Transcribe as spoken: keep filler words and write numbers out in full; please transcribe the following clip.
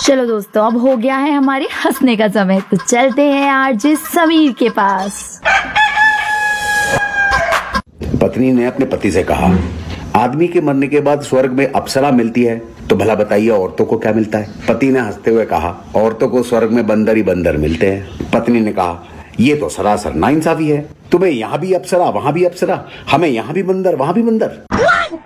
चलो दोस्तों, अब हो गया है हमारे हंसने का समय, तो चलते हैं आरजे समीर के पास। पत्नी ने अपने पति से कहा, आदमी के मरने के बाद स्वर्ग में अप्सरा मिलती है, तो भला बताइए औरतों को क्या मिलता है? पति ने हंसते हुए कहा, औरतों को स्वर्ग में बंदर ही बंदर मिलते हैं। पत्नी ने कहा, ये तो सरासर नाइंसाफी है। तुम्हें यहाँ भी अप्सरा, वहां भी अप्सरा, हमें यहाँ भी बंदर, वहां भी बंदर।